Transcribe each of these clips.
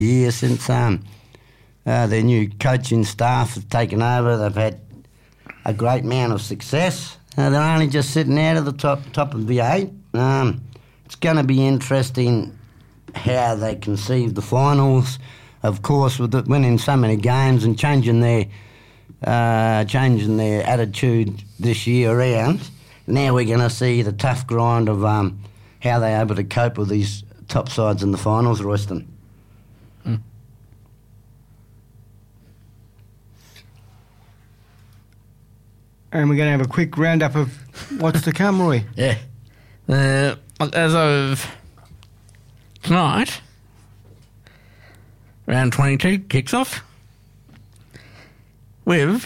year since their new coaching staff have taken over. They've had a great amount of success. They're only just sitting out of the top of the 8. It's going to be interesting how they conceive the finals. Of course, with winning so many games and changing their attitude this year around, now we're going to see the tough grind of how they're able to cope with these top sides in the finals, Royston. And we're going to have a quick roundup of what's to come, Roy. Yeah. As of tonight, round 22 kicks off with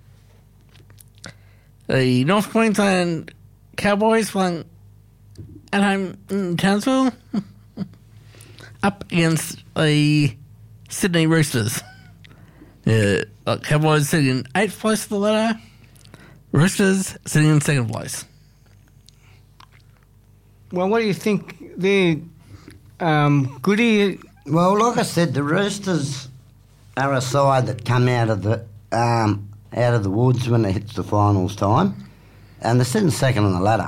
the North Queensland Cowboys playing at home in Townsville up against the Sydney Roosters. Cowboys sitting in 8th place of the ladder, Roosters sitting in 2nd place. Well, what do you think they're Goody? Well, like I said, the Roosters are a side that come out of the woods when it hits the finals time, and they're sitting second on the ladder.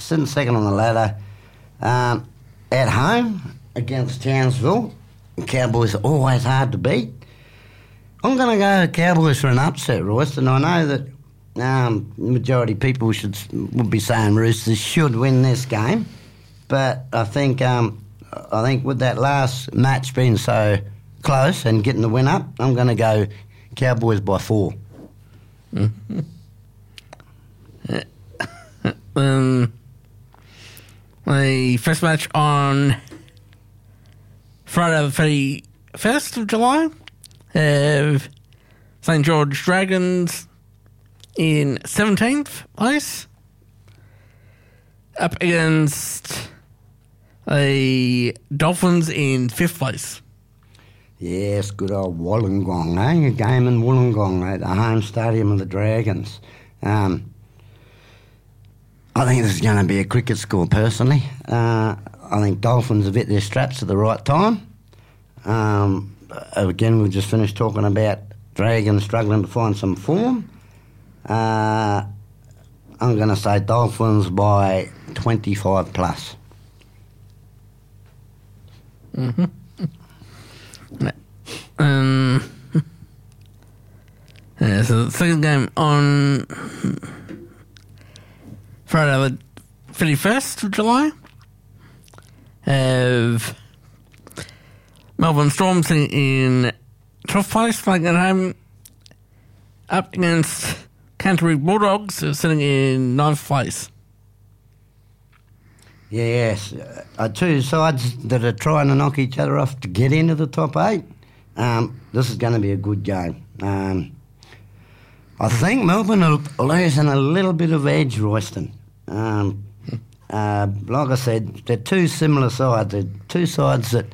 At home against Townsville. The Cowboys are always hard to beat. I'm going to go Cowboys for an upset, Royce, and I know that the majority of people would be saying Roosters should win this game, but I think with that last match being so close and getting the win up, I'm going to go Cowboys by 4. Mm-hmm. The first match on Friday the 31st of July have St George Dragons in 17th place up against the Dolphins in 5th place. Yes, good old Wollongong, eh? A game in Wollongong at the home stadium of the Dragons. I think this is going to be a cricket score, personally. I think Dolphins have hit their straps at the right time. Again, we've just finished talking about Dragons struggling to find some form. I'm going to say Dolphins by 25 plus. Mm-hmm. So the second game on Friday the 31st of July have Melbourne Storm sitting in 12th place, playing at home up against Canterbury Bulldogs, who are sitting in 9th place. Yes, two sides that are trying to knock each other off to get into the top 8. This is going to be a good game. I think Melbourne are losing a little bit of edge, Royston. Like I said, they're two similar sides. They're two sides that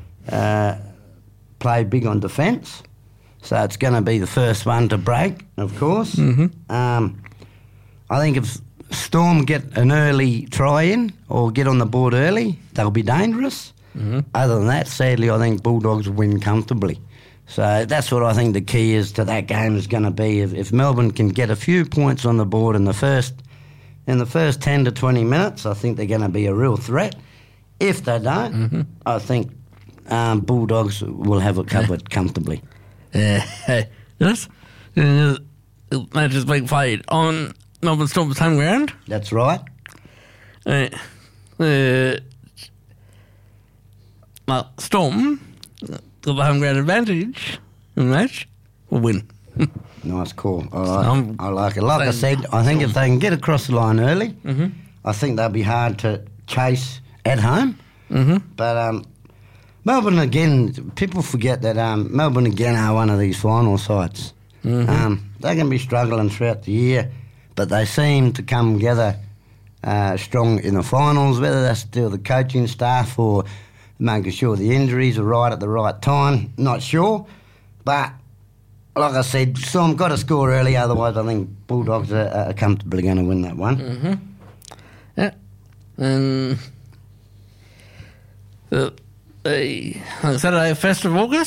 play big on defence. So it's going to be the first one to break, of course. Mm-hmm. I think if Storm get an early try in or get on the board early, they'll be dangerous. Mm-hmm. Other than that, sadly, I think Bulldogs will win comfortably. So that's what I think the key is to that game is going to be. If Melbourne can get a few points on the board in the first 10 to 20 minutes, I think they're going to be a real threat. If they don't, mm-hmm. I think Bulldogs will have it covered comfortably. Yes. Match is being played on Melbourne Storm's home ground. That's right. Well, Storm got the home ground advantage in the match. Will win. Nice call. I like it. Like I said, I think if they can get across the line early, mm-hmm. I think they'll be hard to chase at home. Mm-hmm. But Melbourne, again, people forget that Melbourne, again, are one of these final sides. Mm-hmm. They can be struggling throughout the year, but they seem to come together strong in the finals, whether that's to do with the coaching staff or making sure the injuries are right at the right time. Not sure. But, like I said, Storm got to score early, otherwise I think Bulldogs are comfortably going to win that one. Mm-hmm. Yeah. And the the Saturday 1st of August.